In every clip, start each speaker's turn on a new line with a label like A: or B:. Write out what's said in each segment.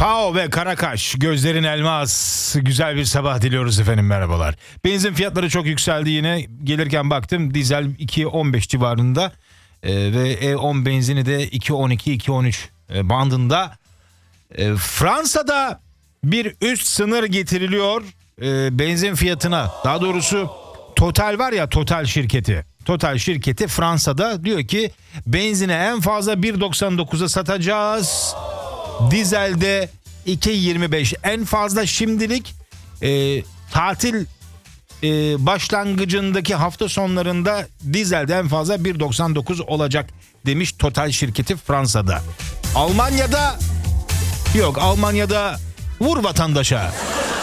A: Pao ve Karakaş, gözlerin elmas. Güzel bir sabah diliyoruz efendim, merhabalar. Benzin fiyatları çok yükseldi yine. Gelirken baktım dizel 2.15 civarında ve E10 benzini de 2.12-2.13 bandında. Fransa'da bir üst sınır getiriliyor benzin fiyatına. Daha doğrusu Total var ya, Total şirketi. Total şirketi Fransa'da diyor ki benzine en fazla 1.99'a satacağız. Dizelde 2.25 en fazla. Şimdilik tatil başlangıcındaki hafta sonlarında dizelde en fazla 1.99 olacak demiş Total şirketi Fransa'da. Almanya'da yok, Almanya'da vur vatandaşa.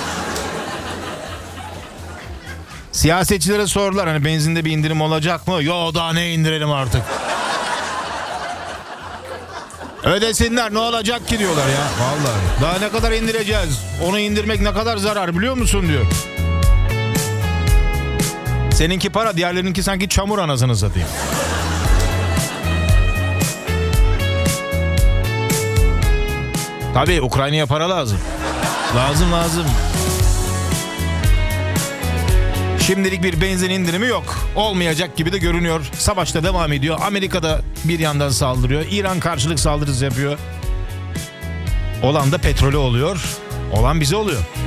A: Siyasetçilere sordular, hani benzinde bir indirim olacak mı? Yo, daha ne indirelim artık. Ödesinler, ne olacak ki diyorlar ya. Vallahi daha ne kadar indireceğiz? Onu indirmek ne kadar zarar biliyor musun diyor. Seninki para, diğerlerininki sanki çamur, anasını satayım. Tabii Ukrayna'ya para lazım. Lazım. Şimdilik bir benzin indirimi yok. Olmayacak gibi de görünüyor. Savaş da devam ediyor. Amerika'da bir yandan saldırıyor. İran karşılık saldırısı yapıyor. Olan da petrolü oluyor. Olan bize oluyor.